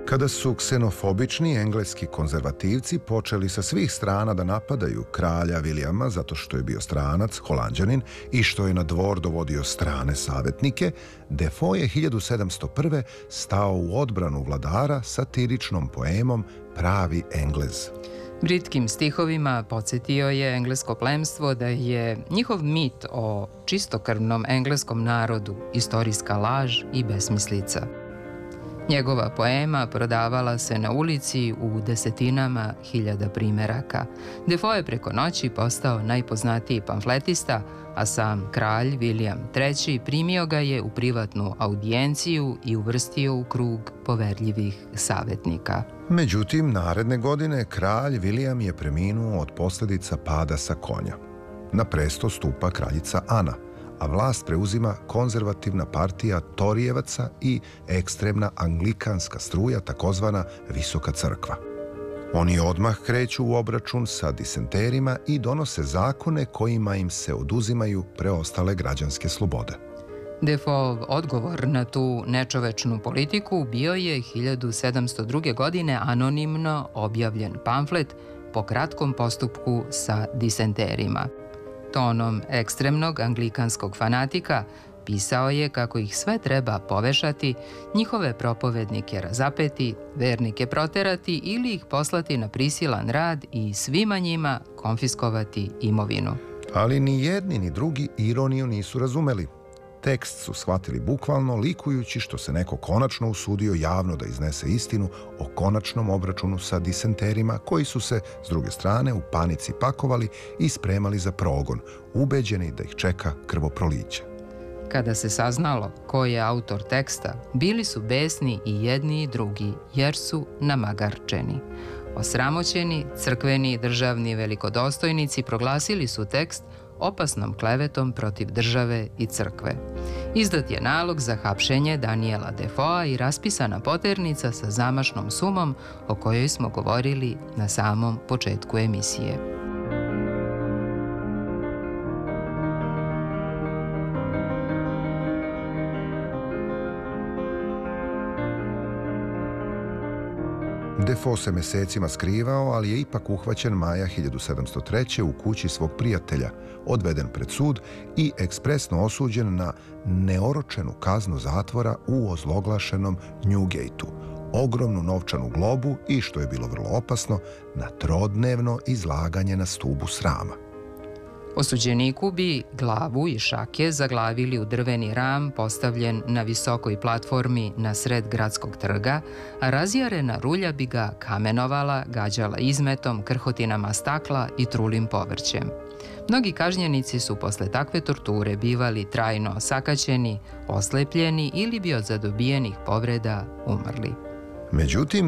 Kada su ksenofobični engleski konzervativci počeli sa svih strana da napadaju kralja Vilijama zato što je bio stranac, Holanđanin, i što je na dvor dovodio strane savetnike, Defoe je 1701. stao u odbranu vladara satiričnom poemom Pravi Englez. Britkim stihovima podsjetio je englesko plemstvo da je njihov mit o čistokrvnom engleskom narodu istorijska laž i besmislica. Njegova poema prodavala se na ulici u desetinama hiljada primeraka. Defoe je preko noći postao najpoznatiji pamfletista, a sam kralj William III. Primio ga je u privatnu audijenciju i uvrstio u krug poverljivih savetnika. Međutim, naredne godine kralj William je preminuo od posljedica pada sa konja. Na presto stupa kraljica Ana, a vlast preuzima konzervativna partija Torijevaca i ekstremna anglikanska struja, takozvana Visoka crkva. Oni odmah kreću u obračun sa disenterima i donose zakone kojima im se oduzimaju preostale građanske slobode. Defoeov odgovor na tu nečovečnu politiku bio je 1702. godine anonimno objavljen pamflet po kratkom postupku sa disenterima. Tonom ekstremnog anglikanskog fanatika pisao je kako ih sve treba povešati, njihove propovednike razapeti, vernike proterati ili ih poslati na prisilan rad i svima njima konfiskovati imovinu. Ali ni jedni ni drugi ironiju nisu razumeli. Tekst su shvatili bukvalno, likujući što se neko konačno usudio javno da iznese istinu o konačnom obračunu sa disenterima koji su se, s druge strane, u panici pakovali i spremali za progon, ubeđeni da ih čeka krvoproliće. Kada se saznalo ko je autor teksta, bili su besni i jedni i drugi, jer su namagarčeni. Osramoćeni, crkveni i državni velikodostojnici proglasili su tekst opasnom klevetom protiv države i crkve. Izdat je nalog za hapšenje Daniela Defoea i raspisana poternica sa zamašnom sumom o kojoj smo govorili na samom početku emisije. Defoe se mesecima skrivao, ali je ipak uhvaćen maja 1703. u kući svog prijatelja, odveden pred sud i ekspresno osuđen na neoročenu kaznu zatvora u ozloglašenom Newgateu, ogromnu novčanu globu i, što je bilo vrlo opasno, na trodnevno izlaganje na stubu srama. Osuđeniku bi glavu i šake zaglavili u drveni ram postavljen na visokoj platformi na sred gradskog trga, a razjarena rulja bi ga kamenovala, gađala izmetom, krhotinama stakla i trulim povrćem. Mnogi kažnjenici su posle takve torture bivali trajno osakaćeni, oslepljeni ili bi od zadobijenih povreda umrli. Međutim,